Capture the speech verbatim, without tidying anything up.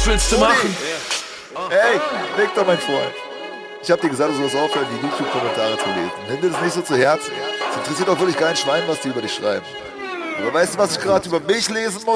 Was willst du Rudi. machen? Hey, Victor, mein Freund. Ich hab dir gesagt, du sollst aufhören, die YouTube-Kommentare zu lesen. Nimm dir das nicht so zu Herzen. Es interessiert auch wirklich kein Schwein, was die über dich schreiben. Aber weißt du, was ich gerade über mich lesen muss?